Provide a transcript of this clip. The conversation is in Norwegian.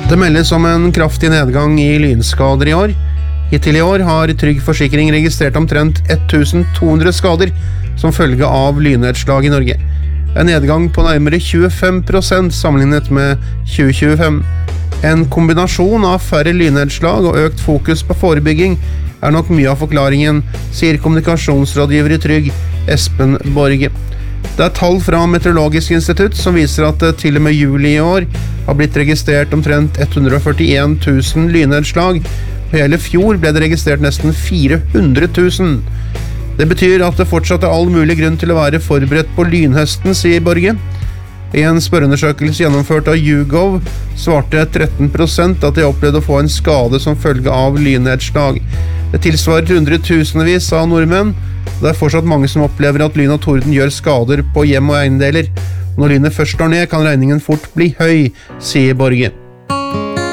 Det meldes om en kraftig nedgang i lynskader i år. Hittil i år har Trygg Forsikring registrert omtrent 1200 skader som følge av lynnedslag i Norge. En nedgang på nærmere 25% sammenlignet med 2025. En kombinasjon av færre lynnedslag og økt fokus på forebygging er nok mye av forklaringen, sier kommunikasjonsrådgiver i Trygg, Espen Borge. Det er tall fra Meteorologisk institutt som viser at det til og med juli i år har blitt registrert omtrent 141 000 lynnedslag. På hele fjor ble det registrert nesten 400 000. Det betyr at det fortsatt er all mulig grunn til å være forberedt på lynhøsten, sier Borge. I en spørreundersøkelse gjennomført av YouGov svarte 13% at de opplevde å få en skade som følge av lynnedslag. Det tilsvarer hundretusenvis av nordmenn. Det er fortsatt mange som opplever at lyn og torden gjør skader på hjem og eiendeler. Når lynet først slår ned, kan regningen fort bli høy, sier Borge.